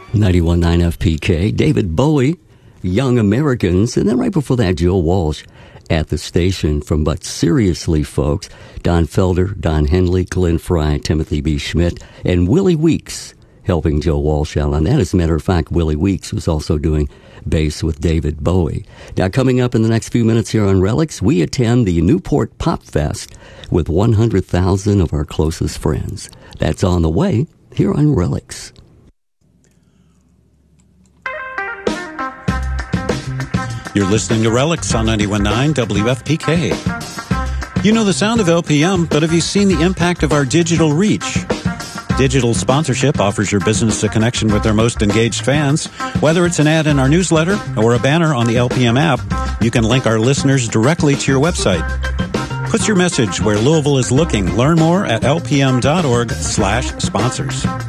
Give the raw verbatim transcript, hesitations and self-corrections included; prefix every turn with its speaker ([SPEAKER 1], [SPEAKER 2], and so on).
[SPEAKER 1] ninety-one point nine F P K, David Bowie, Young Americans, and then right before that, Joe Walsh at the station from But Seriously Folks, Don Felder, Don Henley, Glenn Fry, Timothy B. Schmidt, and Willie Weeks helping Joe Walsh out on that. As a matter of fact, Willie Weeks was also doing bass with David Bowie. Now, coming up in the next few minutes here on Relics, we attend the Newport Pop Fest with one hundred thousand of our closest friends. That's on the way here on Relics.
[SPEAKER 2] You're listening to Relics on ninety-one point nine W F P K. You know the sound of L P M, but have you seen the impact of our digital reach? Digital sponsorship offers your business a connection with their most engaged fans. Whether it's an ad in our newsletter or a banner on the L P M app, you can link our listeners directly to your website. Put your message where Louisville is looking. Learn more at lpm.org slash sponsors.